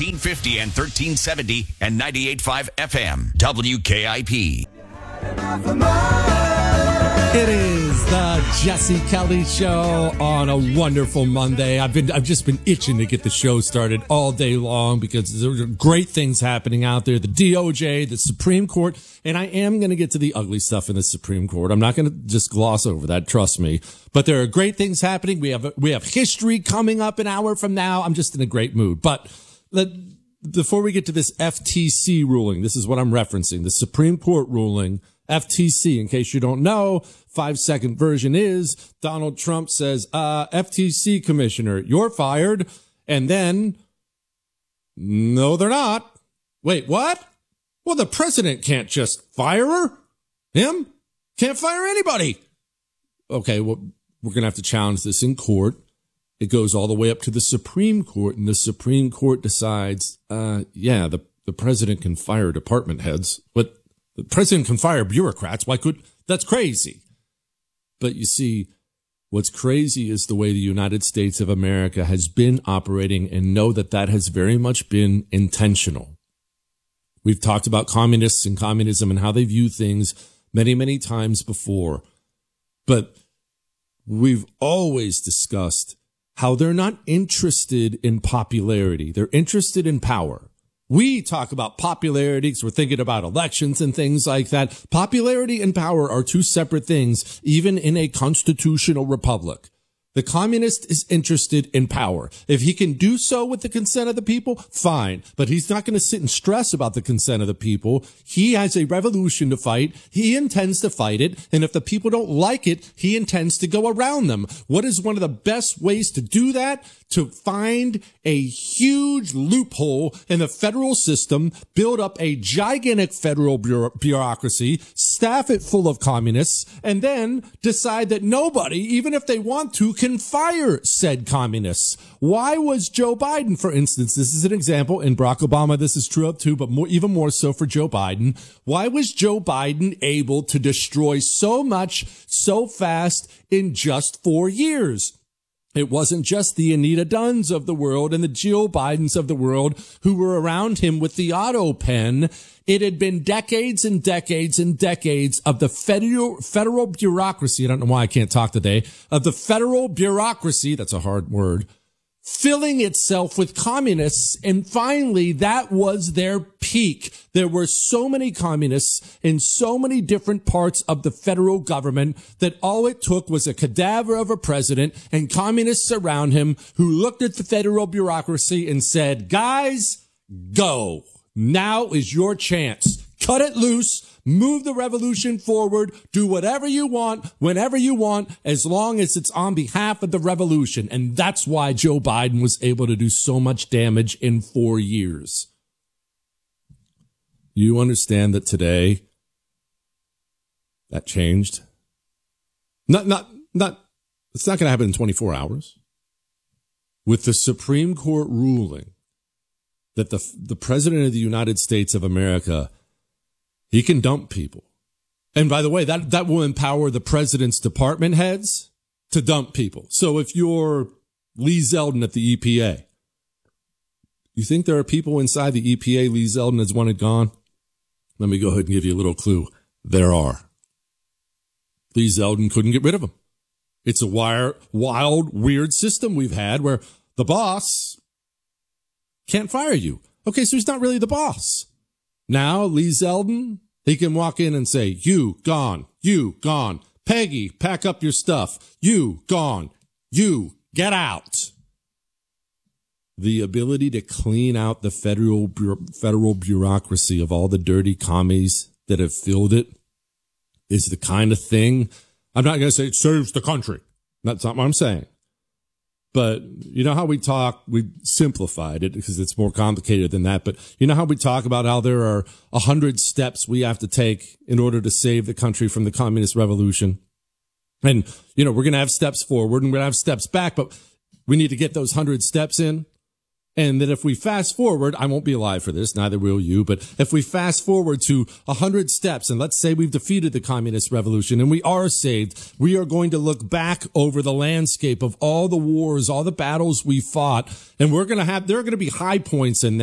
1350 and 1370 and 98.5 FM. WKIP. It is the Jesse Kelly Show on a wonderful Monday. I've just been itching to get the show started all day long because there are great things happening out there. The DOJ, the Supreme Court, and I am going to get to the ugly stuff in the Supreme Court. I'm not going to just gloss over that, trust me. But there are great things happening. We have history coming up an hour from now. I'm just in a great mood. But before we get to this FTC ruling, this is what I'm referencing, the Supreme Court ruling. FTC, in case you don't know, 5-second version is Donald Trump says, FTC commissioner, you're fired. And then, no, they're not. Wait, what? Well, the president can't just fire her. Him? Can't fire anybody. Okay, well, we're going to have to challenge this in court. It goes all the way up to the Supreme Court, and the Supreme Court decides, the president can fire department heads, but the president can fire bureaucrats. That's crazy. But you see, what's crazy is the way the United States of America has been operating, and know that has very much been intentional. We've talked about communists and communism and how they view things many, many times before. But we've always discussed how they're not interested in popularity. They're interested in power. We talk about popularity because we're thinking about elections and things like that. Popularity and power are two separate things, even in a constitutional republic. The communist is interested in power. If he can do so with the consent of the people, fine. But he's not going to sit and stress about the consent of the people. He has a revolution to fight. He intends to fight it. And if the people don't like it, he intends to go around them. What is one of the best ways to do that? To find a huge loophole in the federal system, build up a gigantic federal bureaucracy, staff it full of communists, and then decide that nobody, even if they want to, can fire said communists. Why was Joe Biden, for instance, this is an example, and Barack Obama, this is true of too, but even more so for Joe Biden. Why was Joe Biden able to destroy so much so fast in just 4 years? It wasn't just the Anita Dunns of the world and the Jill Bidens of the world who were around him with the auto pen. It had been decades and decades and decades of the federal bureaucracy. I don't know why I can't talk today. Of the federal bureaucracy, that's a hard word, filling itself with communists. And finally, that was their peak. There were so many communists in so many different parts of the federal government that all it took was a cadaver of a president and communists around him who looked at the federal bureaucracy and said, guys, go. Now is your chance. Cut it loose. Move the revolution forward. Do whatever you want, whenever you want, as long as it's on behalf of the revolution. And that's why Joe Biden was able to do so much damage in 4 years. You understand that today that changed? It's not going to happen in 24 hours. With the Supreme Court ruling that the President of the United States of America, he can dump people. And by the way, that will empower the president's department heads to dump people. So if you're Lee Zeldin at the EPA, you think there are people inside the EPA Lee Zeldin has wanted gone? Let me go ahead and give you a little clue. There are. Lee Zeldin couldn't get rid of them. It's a wild, weird system we've had where the boss can't fire you. Okay, so he's not really the boss. Now, Lee Zeldin, he can walk in and say, you gone, you gone. Peggy, pack up your stuff. You gone, you get out. The ability to clean out the federal bureaucracy of all the dirty commies that have filled it is the kind of thing. I'm not going to say it serves the country. That's not what I'm saying. But you know how we talk, we simplified it because it's more complicated than that. But you know how we talk about how there are 100 steps we have to take in order to save the country from the communist revolution. And, you know, we're going to have steps forward and we're going to have steps back, but we need to get those 100 steps in. And then if we fast forward, I won't be alive for this, neither will you, but if we fast forward to 100 steps, and let's say we've defeated the communist revolution and we are saved, we are going to look back over the landscape of all the wars, all the battles we fought, and there are going to be high points in that.